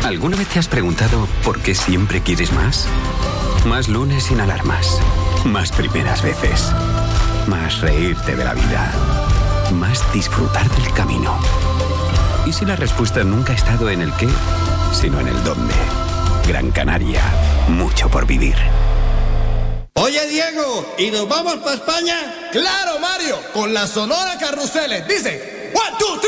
¿Alguna vez te has preguntado por qué siempre quieres más? Más lunes sin alarmas. Más primeras veces. Más reírte de la vida. Más disfrutar del camino. ¿Y si la respuesta nunca ha estado en el qué, sino en el dónde? Gran Canaria. Mucho por vivir. Oye, Diego, ¿y nos vamos para España? ¡Claro, Mario! Con la Sonora Carruseles. Dice, 1, 2, 3.